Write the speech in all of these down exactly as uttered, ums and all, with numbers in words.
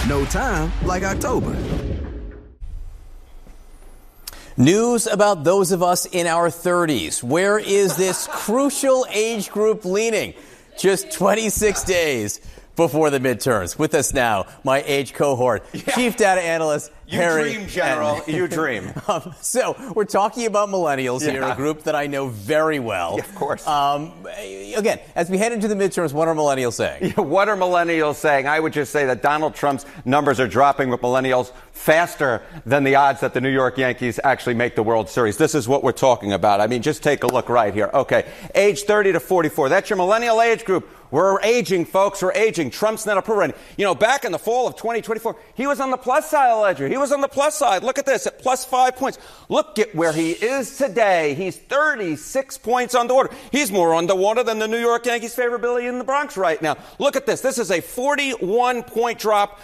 No time like October. News about those of us in our thirties. Where is this crucial age group leaning? Just twenty-six days before the midterms. With us now, my age cohort, yeah. Chief Data Analyst, You Harry dream, General. and, you dream. Um, so we're talking about millennials yeah. here, a group that I know very well. Yeah, of course. Um, again, as we head into the midterms, what are millennials saying? Yeah, what are millennials saying? I would just say that Donald Trump's numbers are dropping with millennials faster than the odds that the New York Yankees actually make the World Series. This is what we're talking about. I mean, just take a look right here. Okay, age thirty to forty-four. That's your millennial age group. We're aging, folks. We're aging. Trump's not approving. You know, back in the fall of twenty twenty-four, he was on the plus side of the ledger. He was on the plus side. Look at this, at plus five points. Look at where he is today. He's thirty-six points underwater. He's more underwater than the New York Yankees' favorability in the Bronx right now. Look at this. This is a forty-one point drop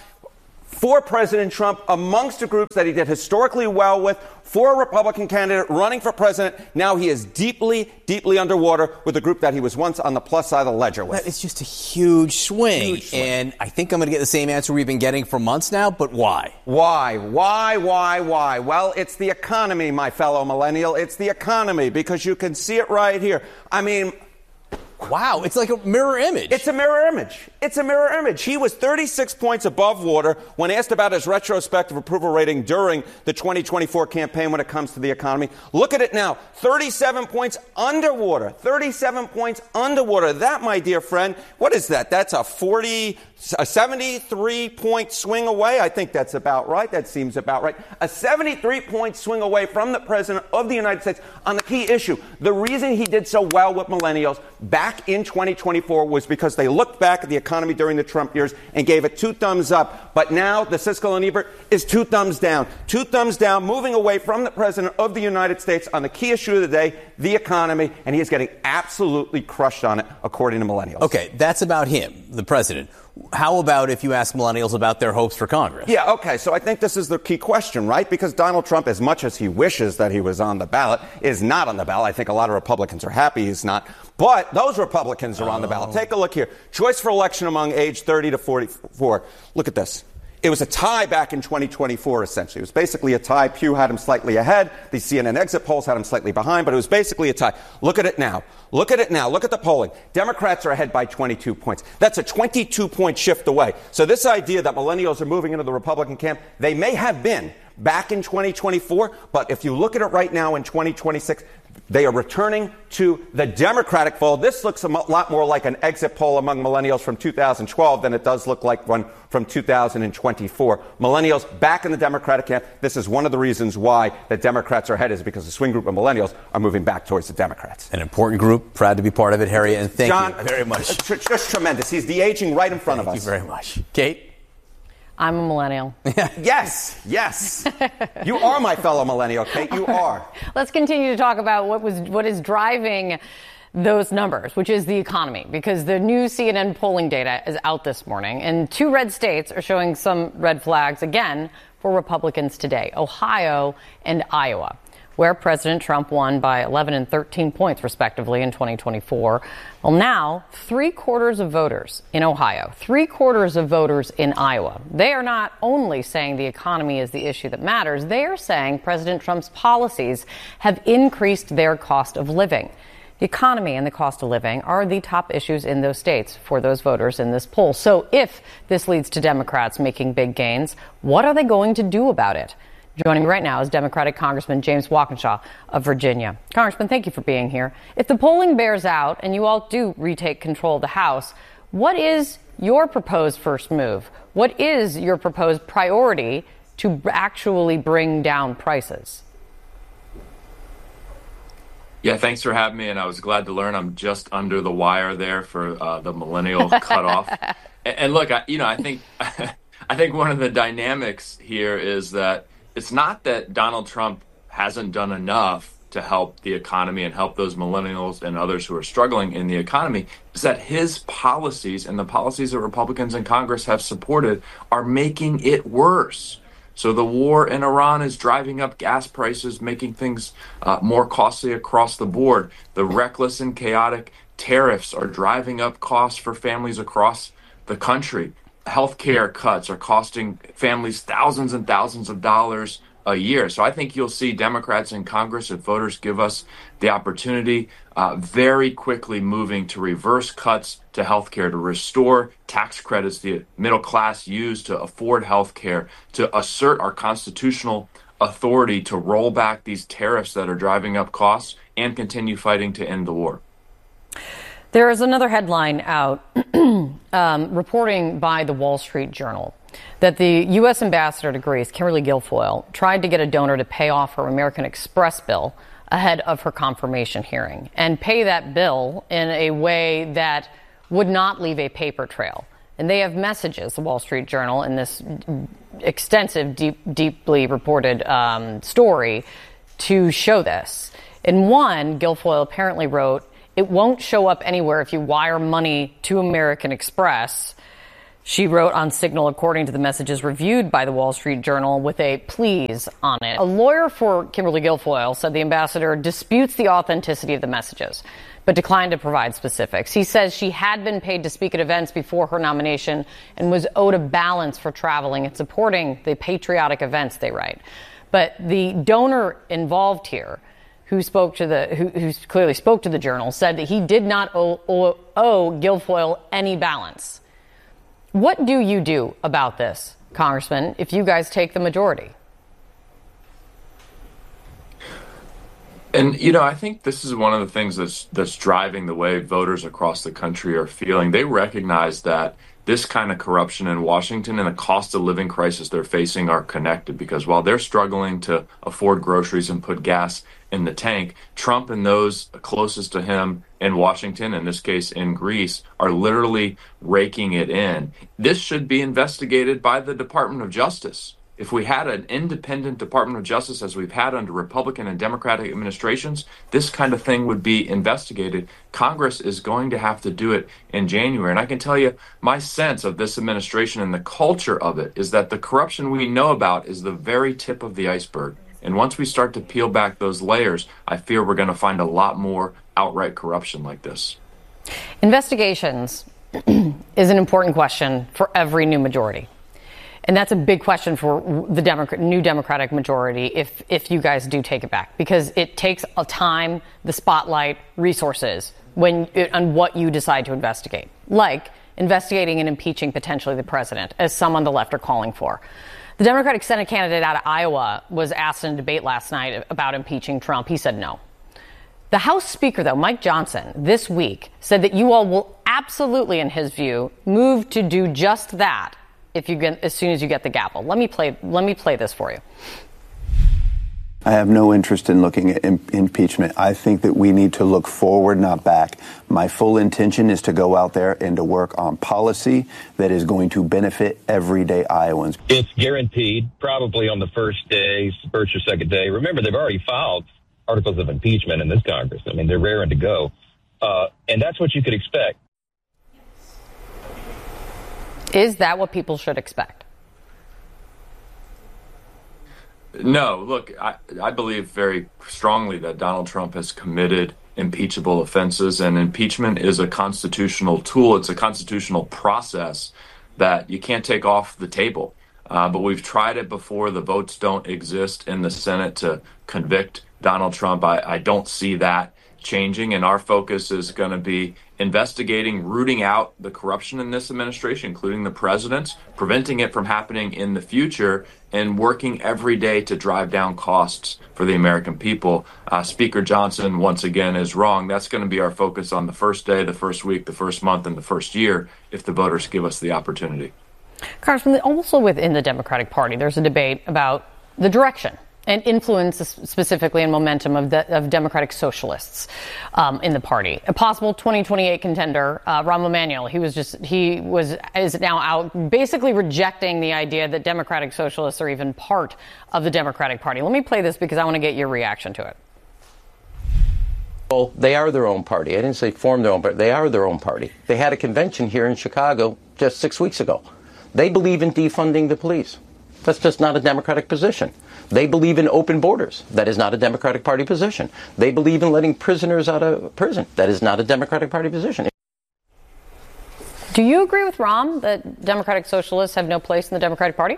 for President Trump amongst the groups that he did historically well with. For a Republican candidate running for president, now he is deeply, deeply underwater with a group that he was once on the plus side of the ledger with. That is just a huge swing. Huge swing. And I think I'm going to get the same answer we've been getting for months now, but why? Why? Why, why, why? Well, it's the economy, my fellow millennial. It's the economy, because you can see it right here. I mean... Wow, it's like a mirror image. It's a mirror image. It's a mirror image. He was thirty-six points above water when asked about his retrospective approval rating during the twenty twenty-four campaign when it comes to the economy. Look at it now. thirty-seven points underwater. thirty-seven points underwater. That, my dear friend, what is that? That's a forty, a seventy-three point swing away. I think that's about right. That seems about right. A seventy-three point swing away from the president of the United States on the key issue. The reason he did so well with millennials back in twenty twenty-four was because they looked back at the economy during the Trump years and gave it two thumbs up. But now the Siskel and Ebert is two thumbs down. Two thumbs down, moving away from the president of the United States on the key issue of the day, the economy, and he is getting absolutely crushed on it, according to millennials. Okay, that's about him, the president. How about if you ask millennials about their hopes for Congress? Yeah, okay, so I think this is the key question, right? Because Donald Trump, as much as he wishes that he was on the ballot, is not on the ballot. I think a lot of Republicans are happy he's not. But those Republicans are on the ballot. Take a look here. Choice for election among age thirty to forty-four. Look at this. It was a tie back in twenty twenty-four, essentially. It was basically a tie. Pew had him slightly ahead. The C N N exit polls had him slightly behind, but it was basically a tie. Look at it now. Look at it now. Look at the polling. Democrats are ahead by twenty-two points. That's a twenty-two point shift away. So this idea that millennials are moving into the Republican camp, they may have been back in twenty twenty-four, but if you look at it right now in twenty twenty-six, they are returning to the Democratic fold. This looks a lot more like an exit poll among millennials from two thousand twelve than it does look like one from two thousand twenty-four. Millennials back in the Democratic camp. This is one of the reasons why the Democrats are ahead, is because the swing group of millennials are moving back towards the Democrats. An important group. Proud to be part of it, Harry, and thank John, you very much. Just tremendous. He's de-aging right in front thank of us. Thank you very much. Kate? I'm a millennial. Yes, yes. You are my fellow millennial, Kate. You are. Let's continue to talk about what was what is driving those numbers, which is the economy, because the new C N N polling data is out this morning, and two red states are showing some red flags again for Republicans today, Ohio and Iowa, where President Trump won by eleven and thirteen points, respectively, in twenty twenty-four. Well, now, three quarters of voters in Ohio, three quarters of voters in Iowa, they are not only saying the economy is the issue that matters, they are saying President Trump's policies have increased their cost of living. The economy and the cost of living are the top issues in those states for those voters in this poll. So if this leads to Democrats making big gains, what are they going to do about it? Joining me right now is Democratic Congressman James Walkinshaw of Virginia. Congressman, thank you for being here. If the polling bears out and you all do retake control of the House, what is your proposed first move? What is your proposed priority to actually bring down prices? Yeah, thanks for having me, and I was glad to learn I'm just under the wire there for uh, the millennial cutoff. And, and look, I, you know, I think I think one of the dynamics here is that it's not that Donald Trump hasn't done enough to help the economy and help those millennials and others who are struggling in the economy. It's that his policies and the policies that Republicans in Congress have supported are making it worse. So the war in Iran is driving up gas prices, making things uh, more costly across the board. The reckless and chaotic tariffs are driving up costs for families across the country. healthcare cuts are costing families thousands and thousands of dollars a year. So I think you'll see Democrats in Congress, if voters give us the opportunity, uh, very quickly moving to reverse cuts to healthcare, to restore tax credits the middle class use to afford healthcare, to assert our constitutional authority to roll back these tariffs that are driving up costs and continue fighting to end the war. There is another headline out um, reporting by the Wall Street Journal that the U S ambassador to Greece, Kimberly Guilfoyle, tried to get a donor to pay off her American Express bill ahead of her confirmation hearing and pay that bill in a way that would not leave a paper trail. And they have messages, the Wall Street Journal, in this extensive, deep, deeply reported um, story to show this. In one, Guilfoyle apparently wrote, "It won't show up anywhere if you wire money to American Express." She wrote on Signal, according to the messages reviewed by the Wall Street Journal, with a please on it. A lawyer for Kimberly Guilfoyle said the ambassador disputes the authenticity of the messages, but declined to provide specifics. He says she had been paid to speak at events before her nomination and was owed a balance for traveling and supporting the patriotic events, they write. But the donor involved here, who spoke to the, who, who clearly spoke to the Journal, said that he did not owe, owe, owe Guilfoyle any balance. What do you do about this, Congressman, if you guys take the majority? And, you know, I think this is one of the things that's that's driving the way voters across the country are feeling. They recognize that this kind of corruption in Washington and the cost of living crisis they're facing are connected, because while they're struggling to afford groceries and put gas in the tank, Trump and those closest to him in Washington, in this case in Greece, are literally raking it in. This should be investigated by the Department of Justice. If we had an independent Department of Justice, as we've had under Republican and Democratic administrations, this kind of thing would be investigated. Congress is going to have to do it in January. And I can tell you, my sense of this administration and the culture of it is that the corruption we know about is the very tip of the iceberg. And once we start to peel back those layers, I fear we're going to find a lot more outright corruption like this. Investigations is an important question for every new majority. And that's a big question for the Democrat, new Democratic majority if if you guys do take it back, because it takes a time, the spotlight, resources when it, on what you decide to investigate, like investigating and impeaching potentially the president, as some on the left are calling for. The Democratic Senate candidate out of Iowa was asked in a debate last night about impeaching Trump. He said no. The House Speaker, though, Mike Johnson, this week said that you all will absolutely, in his view, move to do just that if you get, as soon as you get the gavel. Let me play. Let me play this for you. I have no interest in looking at im- impeachment. I think that we need to look forward, not back. My full intention is to go out there and to work on policy that is going to benefit everyday Iowans. It's guaranteed, probably on the first day, first or second day. Remember, they've already filed articles of impeachment in this Congress. I mean, they're raring to go. Uh, and that's what you could expect. Is that what people should expect? No, look, I, I believe very strongly that Donald Trump has committed impeachable offenses, and impeachment is a constitutional tool. It's a constitutional process that you can't take off the table. Uh, but we've tried it before. The votes don't exist in the Senate to convict Donald Trump. I, I don't see that changing, and our focus is going to be investigating, rooting out the corruption in this administration, including the president's, preventing it from happening in the future, and working every day to drive down costs for the American people. Uh, Speaker Johnson, once again, is wrong. That's going to be our focus on the first day, the first week, the first month, and the first year, if the voters give us the opportunity. Congressman, also within the Democratic Party, there's a debate about the direction and influence, specifically and momentum of, the, of Democratic socialists um, in the party. A possible twenty twenty-eight contender, uh, Rahm Emanuel, he was just he was is now out, basically rejecting the idea that Democratic socialists are even part of the Democratic Party. Let me play this because I want to get your reaction to it. Well, they are their own party. I didn't say form their own party. They are their own party. They had a convention here in Chicago just six weeks ago. They believe in defunding the police. That's just not a Democratic position. They believe in open borders. That is not a Democratic Party position. They believe in letting prisoners out of prison. That is not a Democratic Party position. Do you agree with Rahm that Democratic Socialists have no place in the Democratic Party?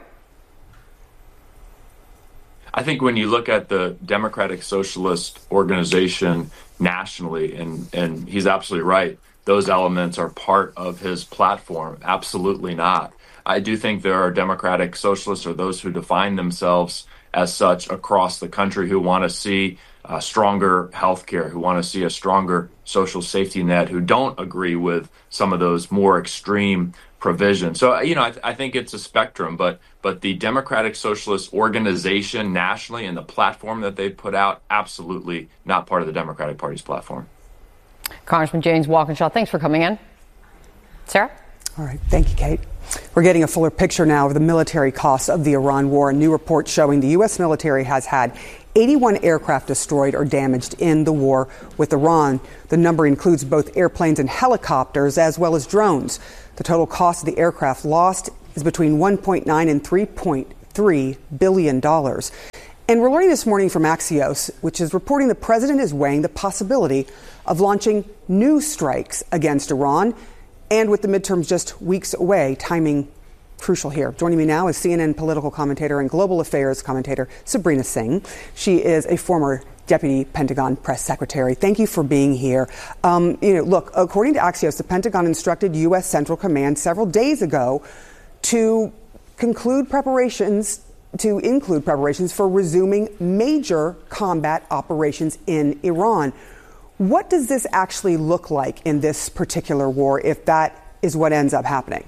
I think when you look at the Democratic Socialist organization nationally, and, and he's absolutely right, those elements are part of his platform. Absolutely not. I do think there are Democratic Socialists, or those who define themselves as such across the country, who want to see uh, stronger health care, who want to see a stronger social safety net, who don't agree with some of those more extreme provisions. So, you know, I, th- I think it's a spectrum, but but the Democratic Socialist organization nationally and the platform that they put out, absolutely not part of the Democratic Party's platform. Congressman James Walkinshaw, thanks for coming in. Sarah? All right. Thank you, Kate. We're getting a fuller picture now of the military costs of the Iran war. A new report showing the U S military has had eighty-one aircraft destroyed or damaged in the war with Iran. The number includes both airplanes and helicopters, as well as drones. The total cost of the aircraft lost is between one point nine and three point three billion dollars. And we're learning this morning from Axios, which is reporting the president is weighing the possibility of launching new strikes against Iran. And with the midterms just weeks away, timing crucial here. Joining me now is C N N political commentator and global affairs commentator Sabrina Singh. She is a former Deputy Pentagon Press Secretary. Thank you for being here. Um, you know, look, according to Axios, the Pentagon instructed U S Central Command several days ago to conclude preparations, to include preparations for resuming major combat operations in Iran. What does this actually look like in this particular war, if that is what ends up happening?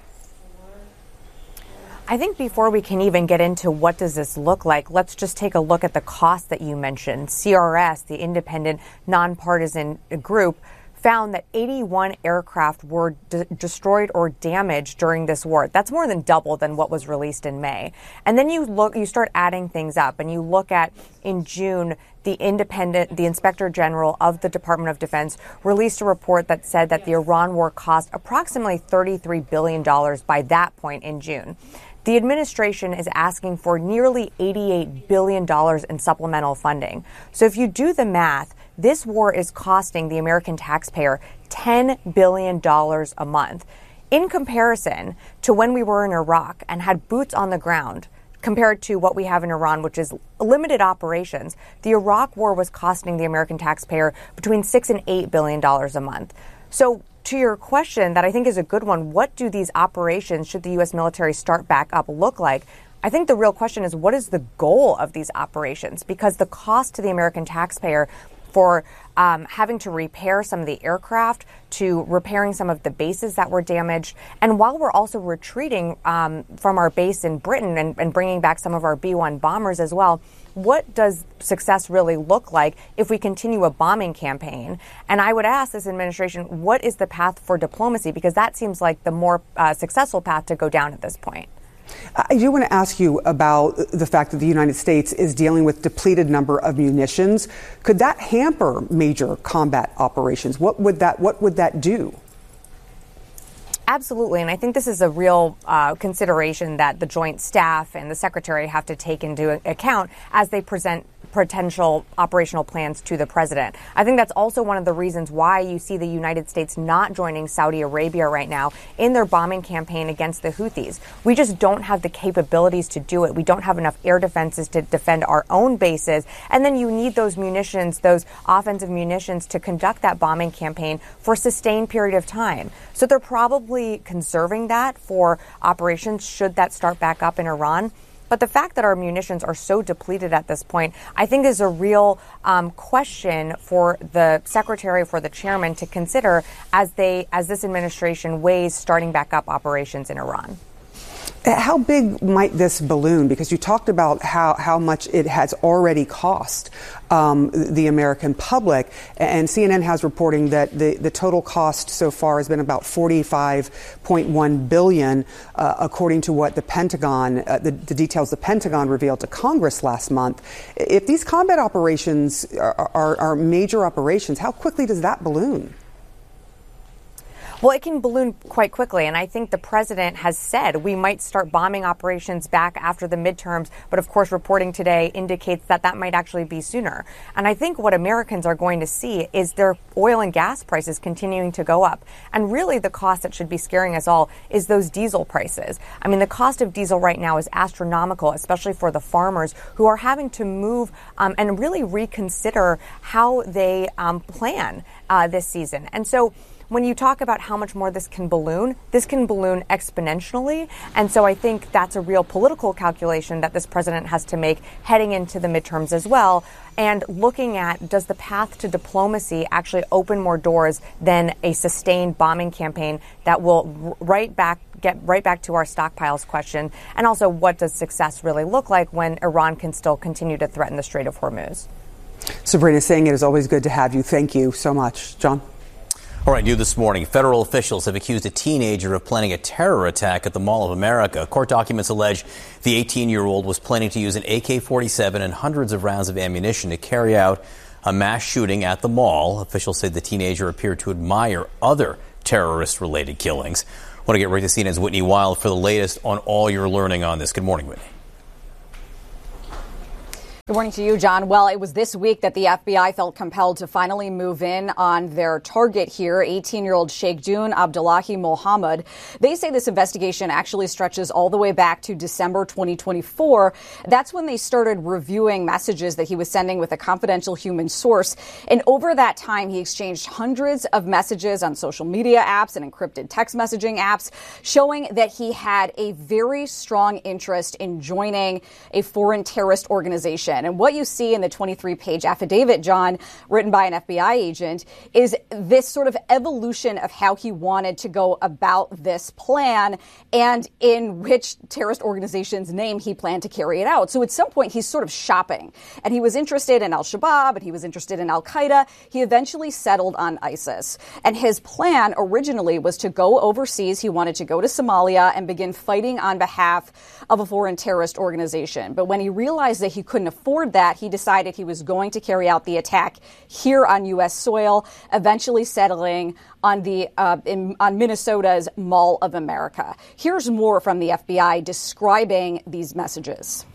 I think before we can even get into what does this look like, let's just take a look at the cost that you mentioned. C R S, the independent nonpartisan group, found that eighty-one aircraft were de- destroyed or damaged during this war. That's more than double than what was released in May. And then you look, you start adding things up, and you look at in June, the independent, the Inspector General of the Department of Defense released a report that said that the Iran war cost approximately thirty-three billion dollars by that point in June. The administration is asking for nearly eighty-eight billion dollars in supplemental funding. So if you do the math, this war is costing the American taxpayer ten billion dollars a month. In comparison to when we were in Iraq and had boots on the ground, compared to what we have in Iran, which is limited operations, the Iraq war was costing the American taxpayer between six and eight billion dollars a month. So to your question that I think is a good one, what do these operations, should the U S military start back up, look like? I think the real question is, what is the goal of these operations? Because the cost to the American taxpayer for um, having to repair some of the aircraft, to repairing some of the bases that were damaged, and while we're also retreating um, from our base in Britain and, and bringing back some of our B one bombers as well, what does success really look like if we continue a bombing campaign? And I would ask this administration, what is the path for diplomacy? Because that seems like the more uh, successful path to go down at this point. I do want to ask you about the fact that the United States is dealing with depleted number of munitions. Could that hamper major combat operations? What would that what would that do? Absolutely. And I think this is a real uh, consideration that the Joint Staff and the Secretary have to take into account as they present potential operational plans to the president. I think that's also one of the reasons why you see the United States not joining Saudi Arabia right now in their bombing campaign against the Houthis. We just don't have the capabilities to do it. We don't have enough air defenses to defend our own bases. And then you need those munitions, those offensive munitions, to conduct that bombing campaign for a sustained period of time. So they're probably conserving that for operations should that start back up in Iran. But the fact that our munitions are so depleted at this point, I think is a real um, question for the secretary, for the chairman to consider as they, as this administration weighs starting back up operations in Iran. How big might this balloon? Because you talked about how, how much it has already cost um, the American public. And C N N has reporting that the, the total cost so far has been about forty-five point one billion dollars, uh, according to what the Pentagon, uh, the, the details the Pentagon revealed to Congress last month. If these combat operations are, are, are major operations, how quickly does that balloon? Well, it can balloon quite quickly, and I think the president has said we might start bombing operations back after the midterms, but of course reporting today indicates that that might actually be sooner. And I think what Americans are going to see is their oil and gas prices continuing to go up. And really the cost that should be scaring us all is those diesel prices. I mean, the cost of diesel right now is astronomical, especially for the farmers who are having to move um, and really reconsider how they um, plan uh, this season. And so when you talk about how much more this can balloon, this can balloon exponentially. And so I think that's a real political calculation that this president has to make heading into the midterms as well. And looking at, does the path to diplomacy actually open more doors than a sustained bombing campaign that will right back get right back to our stockpiles question? And also, what does success really look like when Iran can still continue to threaten the Strait of Hormuz? Sabrina Singh, it is always good to have you. Thank you so much. John? All right, new this morning, federal officials have accused a teenager of planning a terror attack at the Mall of America. Court documents allege the eighteen-year-old was planning to use an A K forty-seven and hundreds of rounds of ammunition to carry out a mass shooting at the mall. Officials say the teenager appeared to admire other terrorist-related killings. I want to get right to C N N's Whitney Wild for the latest on all you're learning on this. Good morning, Whitney. Good morning to you, John. Well, it was this week that the F B I felt compelled to finally move in on their target here, eighteen-year-old Sheikhdun Abdullahi Mohammed. They say this investigation actually stretches all the way back to December twenty twenty-four. That's when they started reviewing messages that he was sending with a confidential human source. And over that time, he exchanged hundreds of messages on social media apps and encrypted text messaging apps, showing that he had a very strong interest in joining a foreign terrorist organization. And what you see in the twenty-three page affidavit, John, written by an F B I agent, is this sort of evolution of how he wanted to go about this plan and in which terrorist organization's name he planned to carry it out. So at some point, he's sort of shopping. And he was interested in al-Shabaab, and he was interested in al-Qaeda. He eventually settled on ISIS. And his plan originally was to go overseas. He wanted to go to Somalia and begin fighting on behalf of a foreign terrorist organization. But when he realized that he couldn't afford that, he decided he was going to carry out the attack here on U S soil, eventually settling on the uh, in, on Minnesota's Mall of America. Here's more from the F B I describing these messages.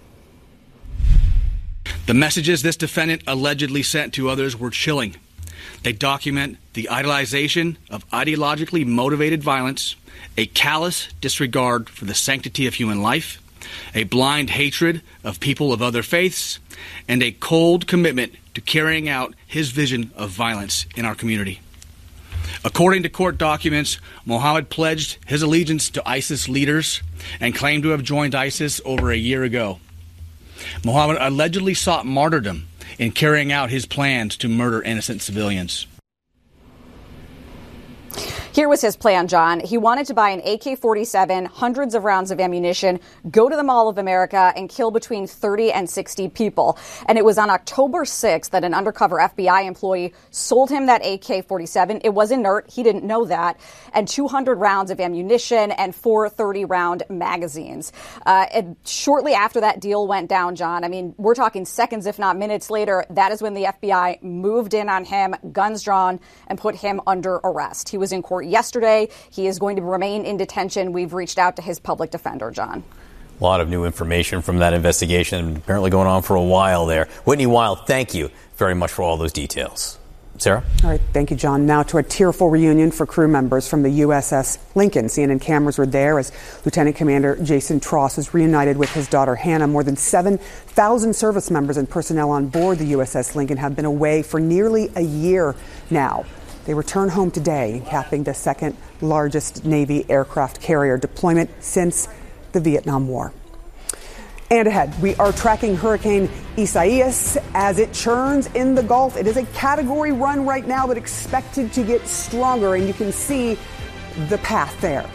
The messages this defendant allegedly sent to others were chilling. They document the idolization of ideologically motivated violence, a callous disregard for the sanctity of human life, a blind hatred of people of other faiths, and a cold commitment to carrying out his vision of violence in our community. According to court documents, Mohammed pledged his allegiance to ISIS leaders and claimed to have joined ISIS over a year ago. Mohammed allegedly sought martyrdom in carrying out his plans to murder innocent civilians. Here was his plan, John. He wanted to buy an A K forty-seven, hundreds of rounds of ammunition, go to the Mall of America, and kill between thirty and sixty people. And it was on October sixth that an undercover F B I employee sold him that A K forty-seven. It was inert. He didn't know that. And two hundred rounds of ammunition and four thirty-round magazines. Uh, and shortly after that deal went down, John, I mean, we're talking seconds, if not minutes later, that is when the F B I moved in on him, guns drawn, and put him under arrest. He was in court yesterday. He is going to remain in detention. We've reached out to his public defender, John. A lot of new information from that investigation, apparently going on for a while there. Whitney Wild, thank you very much for all those details. Sarah? All right. Thank you, John. Now to a tearful reunion for crew members from the U S S Lincoln. C N N cameras were there as Lieutenant Commander Jason Tross was reunited with his daughter Hannah. More than seven thousand service members and personnel on board the U S S Lincoln have been away for nearly a year now. They return home today, capping the second largest Navy aircraft carrier deployment since the Vietnam War. And ahead, we are tracking Hurricane Isaias as it churns in the Gulf. It is a category one right now, but expected to get stronger, and you can see the path there.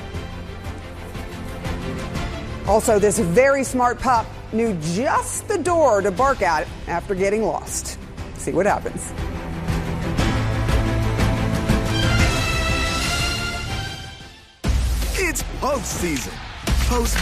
Also, this very smart pup knew just the door to bark at after getting lost. See what happens. It's postseason. Post